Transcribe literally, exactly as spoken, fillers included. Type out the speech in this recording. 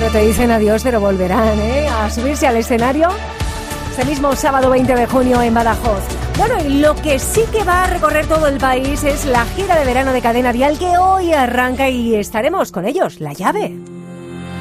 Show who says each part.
Speaker 1: Pero te dicen adiós, pero volverán, ¿eh? A subirse al escenario este mismo sábado veinte de junio en Badajoz. Bueno, y lo que sí que va a recorrer todo el país es la gira de verano de Cadena Dial, que hoy arranca y estaremos con ellos, La Llave.